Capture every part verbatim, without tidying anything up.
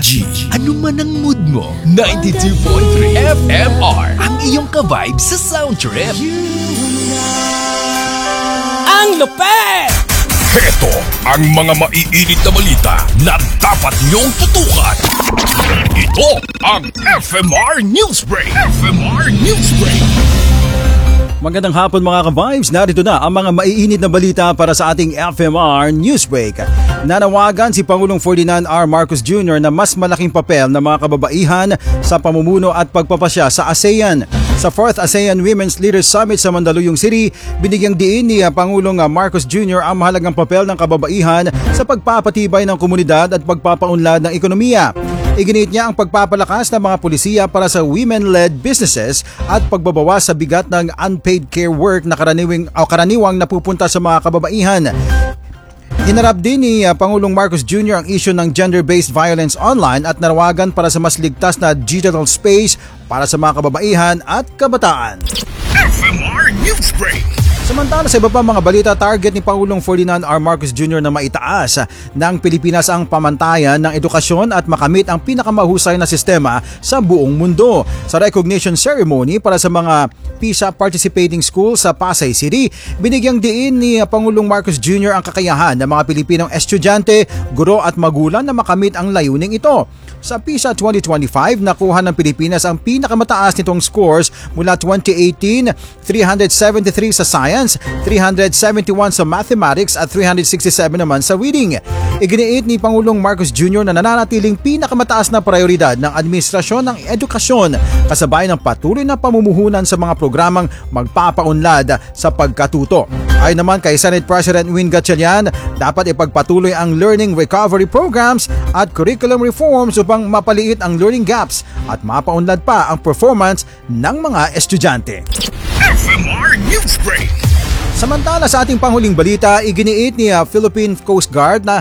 energy. Ano man ang mood mo, ninety-two point three F M R ang iyong ka-vibe sa sound trip. Ang lupet! Heto ang mga maiinit na balita na dapat niyong tutukan. Ito ang F M R Newsbreak. F M R Newsbreak. Magandang hapon mga ka-vibes, narito na ang mga maiinit na balita para sa ating F M R Newsbreak. Nanawagan si Pangulong Ferdinand R. Marcos Junior na mas malaking papel ng mga kababaihan sa pamumuno at pagpapasya sa ASEAN. Sa fourth ASEAN Women's Leaders Summit sa Mandaluyong City, binigyang diin ni Pangulong Marcos Junior ang mahalagang papel ng kababaihan sa pagpapatibay ng komunidad at pagpapaunlad ng ekonomiya. Iginit niya ang pagpapalakas ng mga pulisiya para sa women-led businesses at pagbabawas sa bigat ng unpaid care work na karaniwang, o karaniwang napupunta sa mga kababaihan. Hinarap din ni Pangulong Marcos Junior ang issue ng gender-based violence online at nanawagan para sa mas ligtas na digital space para sa mga kababaihan at kabataan. F M R Newsbreak. Samantala sa iba pa mga balita, target ni Pangulong Ferdinand R. Marcos Junior na maitaas ng Pilipinas ang pamantayan ng edukasyon at makamit ang pinakamahusay na sistema sa buong mundo. Sa recognition ceremony para sa mga PISA participating schools sa Pasay City, binigyang diin ni Pangulong Marcos Junior ang kakayahan ng mga Pilipinong estudyante, guro at magulang na makamit ang layuning ito. Sa PISA twenty twenty-five, nakuha ng Pilipinas ang pinakamataas nitong scores mula twenty eighteen, three hundred seventy-three sa science, three hundred seventy-one sa mathematics at three hundred sixty-seven naman sa reading. Iginiit ni Pangulong Marcos Junior na nananatiling pinakamataas na prioridad ng administrasyon ng edukasyon kasabay ng patuloy na pamumuhunan sa mga programang magpapaunlad sa pagkatuto. Ayon naman kay Senate President Win Gatchalian, dapat ipagpatuloy ang learning recovery programs at curriculum reforms upang mapaliit ang learning gaps at mapaunlad pa ang performance ng mga estudyante. F M R Newsbreak. Samantala sa ating panghuling balita, iginiit ni Philippine Coast Guard na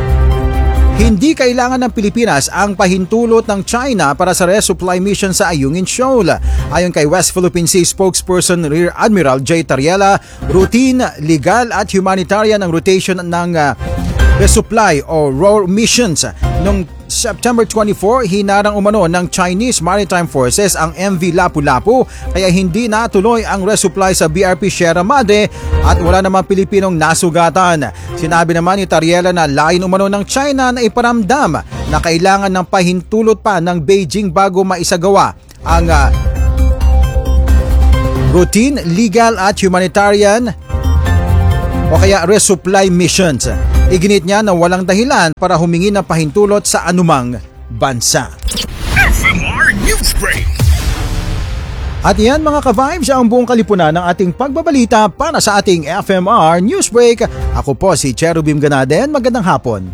hindi kailangan ng Pilipinas ang pahintulot ng China para sa resupply mission sa Ayungin Shoal. Ayon kay West Philippine Sea spokesperson Rear Admiral J. Tariela, routine, legal at humanitarian ang rotation ng uh, resupply o R O R missions. Noong September twenty-fourth, hinarang umano ng Chinese Maritime Forces ang M V Lapu-Lapu kaya hindi natuloy ang resupply sa B R P Sierra Madre at wala namang Pilipinong nasugatan. Sinabi naman ni Tariela na lain umano ng China na iparamdam na kailangan ng pahintulot pa ng Beijing bago maisagawa ang uh, routine, legal at humanitarian o kaya resupply missions. Iginit niya na walang dahilan para humingi ng pahintulot sa anumang bansa. F M R Newsbreak. At yan mga ka-vibes ang buong kalipunan ng ating pagbabalita para sa ating F M R Newsbreak. Ako po si Cherubim Ganaden. Magandang hapon.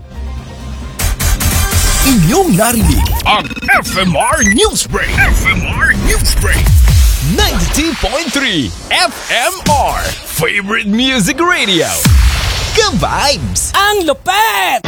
Inyong narinig ang F M R Newsbreak. F M R Newsbreak. ninety-two point three F M R Favorite Music Radio. Ka-vibes! Ang lupet!